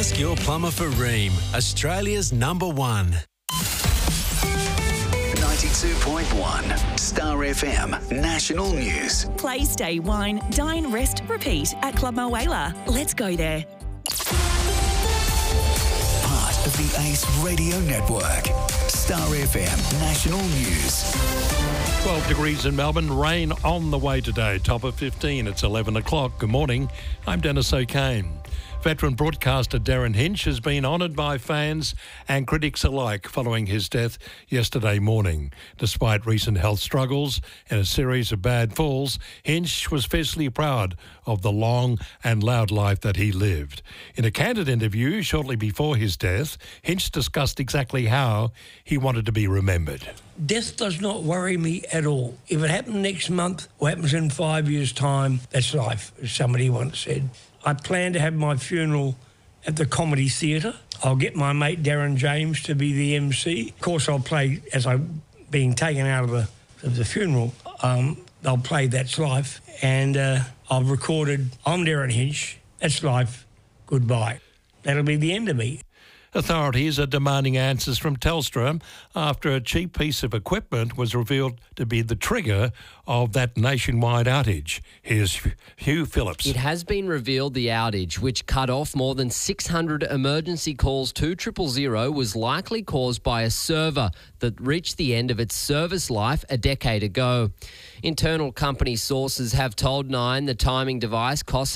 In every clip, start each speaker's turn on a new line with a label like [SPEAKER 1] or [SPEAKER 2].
[SPEAKER 1] Ask your plumber for Rheem, Australia's #1.
[SPEAKER 2] 92.1 Star FM National News.
[SPEAKER 3] Play, stay, wine, dine, rest, repeat at Club Moala. Let's go there.
[SPEAKER 2] Part of the Ace Radio Network. Star FM National News.
[SPEAKER 4] 12 degrees in Melbourne, rain on the way today, top of 15. It's 11 o'clock. Good morning, I'm Dennis O'Kane. Veteran broadcaster Darren Hinch has been honoured by fans and critics alike following his death yesterday morning. Despite recent health struggles and a series of bad falls, Hinch was fiercely proud of the long and loud life that he lived. In a candid interview shortly before his death, Hinch discussed exactly how he wanted to be remembered.
[SPEAKER 5] Death does not worry me at all. If it happened next month or happens in 5 years' time, that's life, as somebody once said. I plan to have my funeral at the Comedy Theatre. I'll get my mate Darren James to be the MC. Of course, I'll play, as I'm being taken out of the funeral, they'll play That's Life. And I've recorded, I'm Darren Hinch, That's Life, goodbye. That'll be the end of me.
[SPEAKER 4] Authorities are demanding answers from Telstra after a cheap piece of equipment was revealed to be the trigger of that nationwide outage. Here's Hugh Phillips.
[SPEAKER 6] It has been revealed the outage, which cut off more than 600 emergency calls to 000, was likely caused by a server that reached the end of its service life a decade ago. Internal company sources have told Nine the timing device cost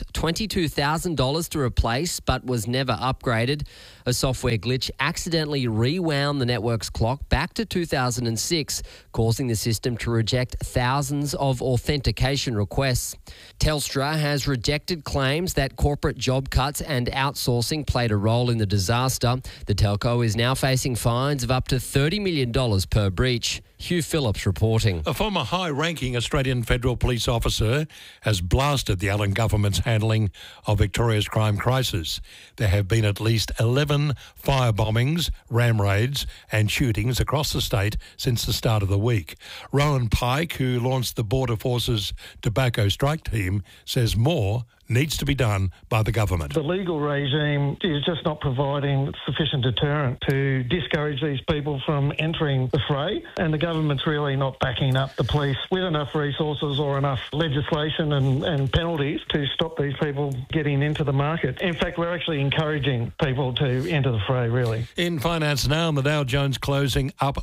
[SPEAKER 6] $22,000 to replace but was never upgraded. A software glitch accidentally rewound the network's clock back to 2006, causing the system to reject thousands of authentication requests. Telstra has rejected claims that corporate job cuts and outsourcing played a role in the disaster. The telco is now facing fines of up to $30 million per breach. Hugh Phillips reporting.
[SPEAKER 4] A former high-ranking Australian federal police officer has blasted the Allen government's handling of Victoria's crime crisis. There have been at least 11 fire bombings, ram raids and shootings across the state since the start of the week. Rowan Pike, who launched the Border Forces Tobacco Strike Team, says more needs to be done by the government.
[SPEAKER 7] The legal regime is just not providing sufficient deterrent to discourage these people from entering the fray, and the government's really not backing up the police with enough resources or enough legislation and penalties to stop these people getting into the market. In fact, we're actually encouraging people to enter the fray, really.
[SPEAKER 4] In finance now, the Dow Jones closing up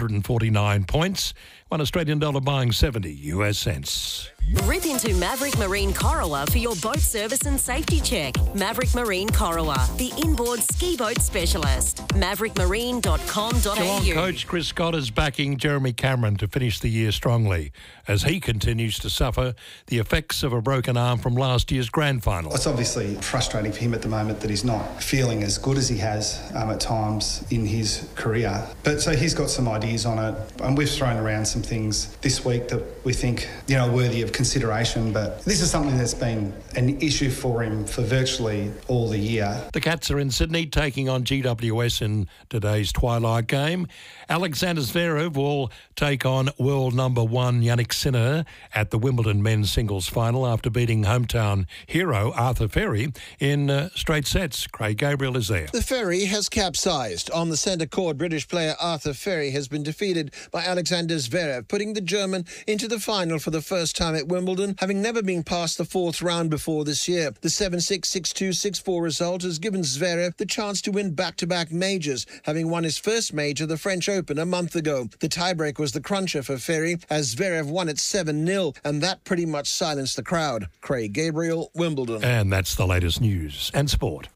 [SPEAKER 4] 149 points, $1 Australian buying 70 US cents.
[SPEAKER 3] Rip into Maverick Marine Corowa for your boat service and safety check. Maverick Marine Corowa, the inboard ski boat specialist. maverickmarine.com.au.
[SPEAKER 4] Geelong coach Chris Scott is backing Jeremy Cameron to finish the year strongly as he continues to suffer the effects of a broken arm from last year's grand final.
[SPEAKER 8] It's obviously frustrating for him at the moment that he's not feeling as good as he has at times in his career. But so he's got some ideas on it, and we've thrown around some things this week that we think, are worthy of consideration, but this is something that's been an issue for him for virtually all the year.
[SPEAKER 4] The Cats are in Sydney taking on GWS in today's twilight game. Alexander Zverev will take on world number 1 Yannick Sinner at the Wimbledon men's singles final after beating hometown hero Arthur Ferry in straight sets. Craig Gabriel is there.
[SPEAKER 9] The ferry has capsized. On the centre court, British player Arthur Ferry has been defeated by Alexander Zverev, putting the German into the final for the first time at Wimbledon, having never been past the fourth round before this year. The 7-6, 6-2, 6-4 result has given Zverev the chance to win back-to-back majors, having won his first major, the French Open, a month ago. The tiebreak was the cruncher for Ferry, as Zverev won it 7-0, and that pretty much silenced the crowd. Craig Gabriel, Wimbledon.
[SPEAKER 4] And that's the latest news and sport.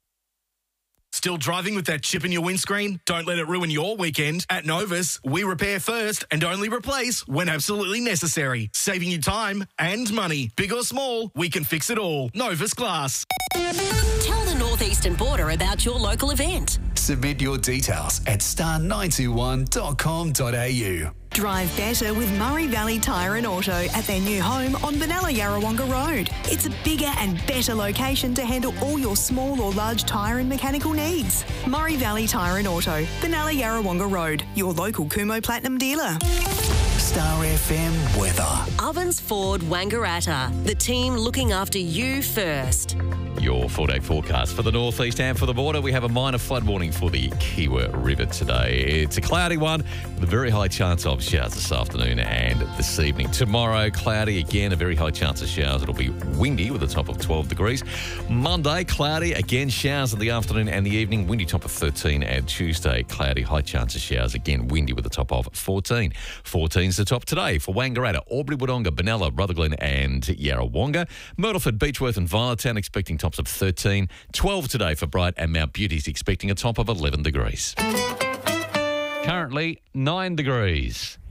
[SPEAKER 10] Still driving with that chip in your windscreen? Don't let it ruin your weekend. At Novus, we repair first and only replace when absolutely necessary, saving you time and money. Big or small, we can fix it all. Novus Glass.
[SPEAKER 3] Tell the Northeastern Border about your local event.
[SPEAKER 2] Submit your details at star921.com.au.
[SPEAKER 11] Drive better with Murray Valley Tyre and Auto at their new home on Benalla Yarrawonga Road. It's a bigger and better location to handle all your small or large tyre and mechanical needs. Murray Valley Tyre and Auto, Benalla Yarrawonga Road, your local Kumo Platinum dealer.
[SPEAKER 2] Star FM weather.
[SPEAKER 3] Ovens Ford Wangaratta, the team looking after you first.
[SPEAKER 12] Your 4-day forecast for the northeast and for the border. We have a minor flood warning for the Kiewa River today. It's a cloudy one with a very high chance of showers this afternoon and this evening. Tomorrow, cloudy again, a very high chance of showers. It'll be windy with a top of 12 degrees. Monday, cloudy, again showers in the afternoon and the evening. Windy top of 13. And Tuesday, cloudy, high chance of showers. Again, windy with a top of 14. 14's the top today for Wangaratta, Albury, Wodonga, Benalla, Rutherglen and Yarrawonga. Myrtleford, Beechworth and Violetown expecting tops of 13. 12 today for Bright and Mount Beauty's expecting a top of 11 degrees. Currently 9 degrees.